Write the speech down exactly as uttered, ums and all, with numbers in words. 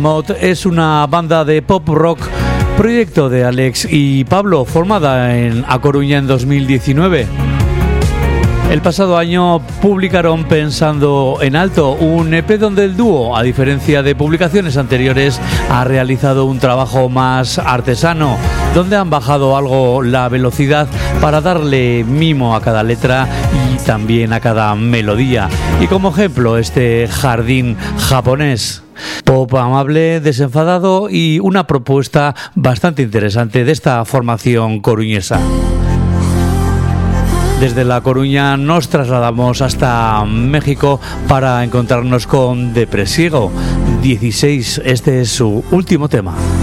Mod es una banda de pop rock, proyecto de Alex y Pablo, formada en A Coruña en dos mil diecinueve. El pasado año publicaron Pensando en Alto, un E P donde el dúo, a diferencia de publicaciones anteriores, ha realizado un trabajo más artesano, donde han bajado algo la velocidad para darle mimo a cada letra y también a cada melodía. Y como ejemplo, este Jardín japonés. Pop amable, desenfadado y una propuesta bastante interesante de esta formación coruñesa. Desde La Coruña nos trasladamos hasta México para encontrarnos con Depresiego dieciséis. Este es su último tema.